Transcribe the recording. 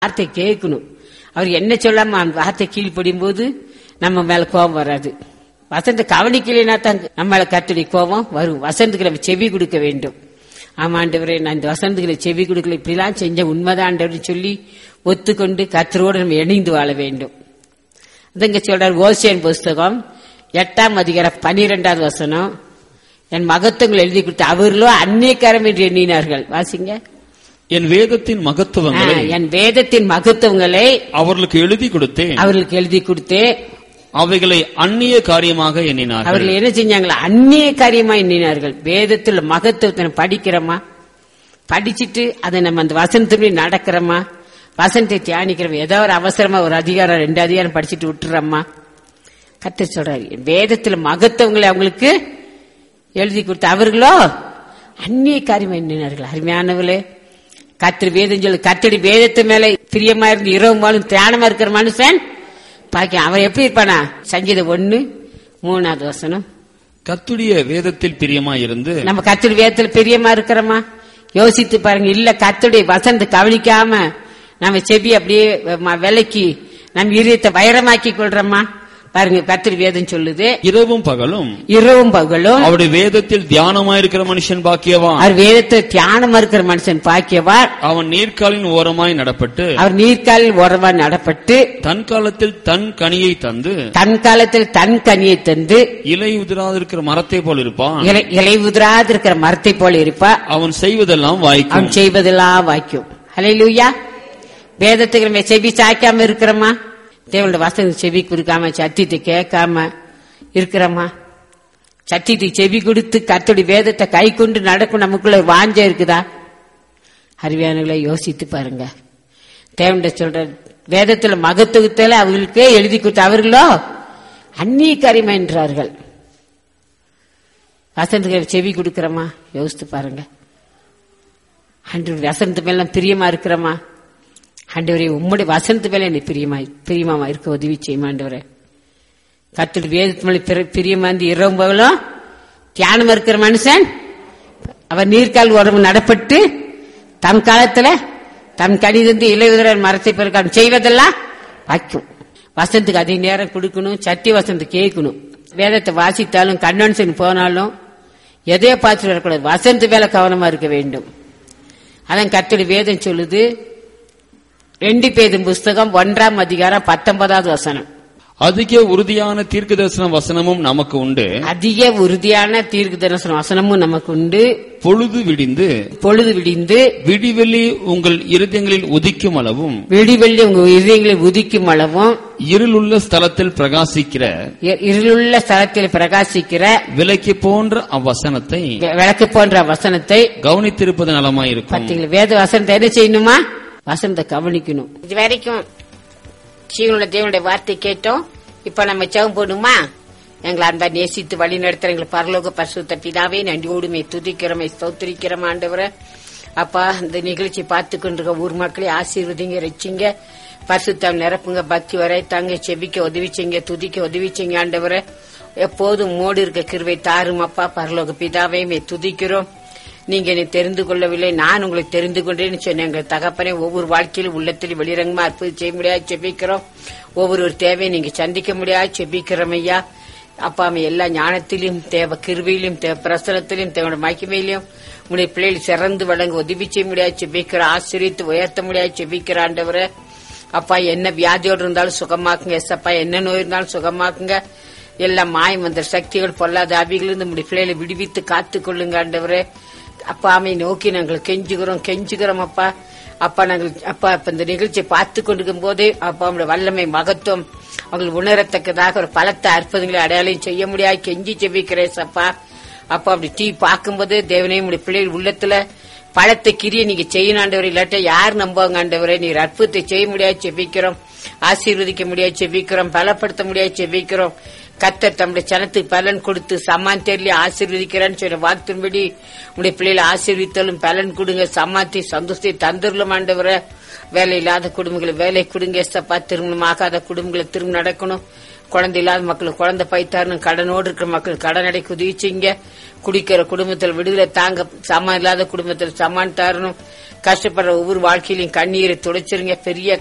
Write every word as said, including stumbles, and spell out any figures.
வார்த்தை கேட்கணும். அவர் என்ன சொல்லாம அந்த வார்த்தை கீழ்ப்படியும் போது நம்ம மேல கோபம் வராது. வசந்த கவனிக்கலைன்னா தான் நம்ம மேல கர்த்தருடைய கோபம் வரும். வசந்துக்கு நம்ம செவி கொடுக்க வேண்டும். ஆமா ஆண்டவரே, நான் இந்த வசந்துகளை செவி கொடுக்கல, இப்படிலாம் செஞ்ச உண்மைதான் ஆண்டவர் சொல்லி ஒத்துக்கொண்டு கர்த்தரோடு நம்ம இணைந்து வாழ வேண்டும். அதுங்க சொல்றார் ஓசியன் புஸ்தகம் எட்டாம் அதிகாரம் பனிரெண்டாவது வசனம், என் மகத்துவங்கள் எழுதி கொடுத்து அவர்களோ அந்நியக்காரம் என்று எண்ணினார்கள். வாசிங்க. என் வேதத்தின் மகத்துவங்களை என் வேதத்தின் மகத்துவங்களை அவர்களுக்கு எழுதி கொடுத்தேன் அவர்களுக்கு எழுதி கொடுத்தே அவைகளை அந்நிய காரியமாக எண்ணினார்கள். அவர்கள் என்ன செஞ்சாங்களா? அந்நிய காரியமா எண்ணினார்கள். வேதத்தில் மகத்துவத்தை படிக்கிறோமா? படிச்சுட்டு அதை நம்ம அந்த வசனத்தின்படி நடக்கிறோமா? வசனத்தை தியானிக்கிறோம். ஏதோ ஒரு அவசரமா ஒரு அதிகாரம் ரெண்டு அதிகாரம் படிச்சுட்டு விட்டுறோமா? கர்த்தர் சொல்றாரு வேதத்துல மகத்துவங்களை அவங்களுக்கு எழுதி கொடுத்த அவர்களோ அந்நிய காரியமா எண்ணினார்கள். அருமையானவர்களே, கர்த்தர் வேதம் சொல்லு, கர்த்தடி வேதத்து மேல பிரியமா இருந்து இரவு மாலும் தியானமா இருக்கிற மனுஷன் பாக்க அவன் எப்படி இருப்பானா? சங்கீதம் ஒண்ணு மூணாவது வசனம். கர்த்தருடைய வேதத்தில் பிரியமா இருந்து நம்ம கர்த்தருடைய வேதத்தில் பிரியமா இருக்கிறோமா? யோசித்து பாருங்க. இல்ல கர்த்தருடைய வசனத்தை கவனிக்காம நம்ம செவி அப்படியே விலைக்கு நம்ம இதயத்தை வைரமாக்கி கொள்றோமா? பாருங்க, கர்த்தர் வேதம் சொல்லுது இரவும் பகலும் இரவும் பகலும் அவருடைய வேதத்தில் தியானமா இருக்கிற மனுஷன் பாக்கியவான். அவர் வேதத்தில் தியானமா இருக்கிற மனுஷன் பாக்கியவான். அவன் நீர்க்காலின் ஓரமாய் நடப்பட்டு அவர் நீர்க்காலில் ஓரமாய் நடப்பட்டு தன் காலத்தில் தன் கனியை தந்து தன் காலத்தில் தன் கனியை தந்து இலை உதிராதிருக்கிற மரத்தை போல் இருப்பான். இலை உதிராதிருக்கிற மரத்தை போல இருப்பா. அவன் செய்வதெல்லாம் வாய்க்கும். அவன் செய்வதெல்லாம் வாய்க்கும். ஹல்லேலூயா. வேதத்துக்கு நம்ம செவி சாய்க்காம இருக்கிறோமா? தேவனோட வசனம் செவி கொடுக்காம சத்தியத்தை கேட்காம இருக்கிறோமா? சத்தியத்தை செவி கொடுத்து கர்த்தருடைய வேதத்தை கை கொண்டு நடக்கும் நமக்குள்ள வாஞ்ச இருக்குதா? அறிவியானவர்களை யோசித்து பாருங்க. தேவன்ட சொல்ற வேதத்துல மகத்துவத்துல அவர்களுக்கே எழுதி கொடுத்த அவர்களோ அந்நிய காரியமா என்றார்கள். வசனத்துக்கு செவி கொடுக்கிறோமா? யோசித்து பாருங்க. ஆண்டவருடைய வசனத்து மேல பிரியமா இருக்கிறோமா? ஆண்டவரே, உம்முடைய வசனத்து மேல என்னை பிரியமா பிரியமா இருக்க உதவி செய்யும் ஆண்டவரே. கர்த்தருடைய வேதத்து மேல பிரியமா இருந்து இரவும் பகலும் தியானமா இருக்கிற மனுஷன் அவர் நீர்க்கால் உடம்பு நடப்பட்டு தம் காலத்துல தம் கடிதந்து இலையுதிர மரத்தை பிறகு செய்வதெல்லாம் வைக்கும். வசனத்துக்கு அதிக நேரம் கொடுக்கணும். சத்திய வசனத்தை கேட்கணும். வேதத்தை வாசித்தாலும் கன்வென்ஷன் போனாலும் எதையோ பார்த்துட்டு வரக்கூடாது. வசனத்து மேல கவனமா இருக்க வேண்டும். அதான் கர்த்தருடைய வேதம் சொல்லுது. ரெண்டு பேதும் புஸ்தகம் ஒன்றாம் அதிகாரம் பத்தொன்பதாவது வசனம். அதிக உறுதியான தீர்க்க தரிசன வசனமும் நமக்கு உண்டு. அதிக உறுதியான தீர்க்க தரிசன வசனமும் நமக்கு உண்டு. பொழுது விடிந்து பொழுது விடிந்து விடிவெள்ளி உங்கள் இருதயங்களில் உதிக்கும் அளவும் விடிவெள்ளி உங்கள் இருதயங்களில் உதிக்கும் அளவும் இருளுள்ள ஸ்தலத்தில் பிரகாசிக்கிற இருளுள்ள ஸ்தலத்தில் பிரகாசிக்கிற விளக்கு போன்ற அவ்வசனத்தை விளக்கு போன்ற வசனத்தை கவனித்திருப்பது நலமாயிருக்கும். பார்த்தீங்களா? வேத வசனத்தை என்ன செய்யணுமா? வசனத்தை கவனிக்கணும். இது வரைக்கும் ஜீவனுள்ள தேவனுடைய வார்த்தை கேட்டோம். இப்ப நம்ம ஜெபம் போடுமா? எங்களை அன்பா நேசித்து வழி நடத்துற எங்களை பரலோக பரிசுத்த பிதாவே நன்றியோடுமே துதிக்கிறோமே ஸ்தோத்திரிக்கிறோம் ஆண்டவரே. அப்பா, இந்த நிகழ்ச்சி பார்த்து கொண்டிருக்க ஊர் மக்களை ஆசீர்வதிங்க, ரட்சிங்க, பரிசுத்தம் நிரப்புங்க, பக்தி வரை தாங்க, செபிக்க உதவிச்சிங்க, துதிக்க உதவிச்சிங்க ஆண்டவரே. எப்போதும் மோடு இருக்க கிருபை தாரும் அப்பா. பரலோக பிதாவே மே துதிக்கிறோம். நீங்க என்னை தெரிந்து கொள்ளவில்லை, நான் உங்களை தெரிந்து கொண்டேன்னு சொன்ன எங்கள் தகப்பனே, ஒவ்வொரு வாழ்க்கையிலும் உள்ளத்தில் வெளிரங்கமா அற்புதம் செய்ய முடியாது செபிக்கிறோம். ஒவ்வொரு தேவையை நீங்க சந்திக்க முடியாது செபிக்கிறோம் ஐயா. அப்பா, எல்லா ஞானத்திலும் தேவ கிருபையிலும் தேவ பிரசனத்திலும் தேவ மகிமையிலும் உங்களுடைய பிள்ளைகள் சிறந்து வழங்க உதவி செய்ய முடியாது செபிக்கிற, ஆசிரியத்து உயர்த்த முடியாது செபிக்கிற ஆண்டவரே. அப்பா, என்ன வியாதியோடு இருந்தாலும் சுகமாக்குங்க. எஸ்அப்பா, என்ன நோய் இருந்தாலும் சுகமாக்குங்க. எல்லா மாயம் வந்த சக்திகள் பொல்லாத ஆவிகளிலிருந்து நம்முடைய பிள்ளைகளை விடுவித்து காத்துக் கொள்ளுங்க ஆண்டவரே. அப்பா, அமை நோக்கி நாங்கள் கெஞ்சுகிறோம் கெஞ்சுகிறோம் அப்பா. அப்பா, நாங்கள் அப்பா இப்ப இந்த நிகழ்ச்சியை பார்த்து கொண்டிருக்கும் போதே அப்பா அவங்களுடைய வல்லமை மகத்துவம் அவங்களுக்கு உணரத்தக்கதாக ஒரு பலத்த அற்புதங்களை அடையாளம் செய்ய முடியாது கெஞ்சி செபிக்கிறேன் அப்பா. அப்பா, அப்படி டீ பார்க்கும்போது தேவனையும் உடைய பிள்ளைகள் உள்ளத்துல பழத்தை கிரிய நீங்க செய்யணும் ஆண்டவரே. இல்லாட்ட யார் நம்புவாங்க ஆண்டவரே? நீர் அற்புதத்தை செய்ய முடியாது செபிக்கிறோம். ஆசீர்வதிக்க முடியாது செபிக்கிறோம். பலப்படுத்த முடியாது செபிக்கிறோம். கர்த்தர் தம்முடைய சனத்துக்கு பலன் கொடுத்து சமாந்தேர்ல ஆசீர்வதிக்கிறான்னு சொன்ன வார்த்தையின்படி உடைய பிள்ளைகளை ஆசீர்வித்தாலும் பலன் கொடுங்க. சமாத்தி சந்தோஷத்தை தந்துடலும் ஆண்டவரே. வேலை இல்லாத குடும்பங்களை வேலை கொடுங்க ஏசப்பா. திருமணம் ஆகாத குடும்பங்களை திரும்ப நடக்கணும். குழந்தை இல்லாத மக்களுக்கு குழந்தை பைத்தாரணும். கடனோடு இருக்கிற மக்கள் கடன் அடை குதிச்சுங்க. குடிக்கிற குடும்பத்தில் விடுதலை தாங்க. சமான் இல்லாத குடும்பத்தில் சமான் தரணும். கஷ்டப்படுற ஒவ்வொரு வாழ்க்கையிலையும் கண்ணீரை துடைச்சிருங்க. பெரிய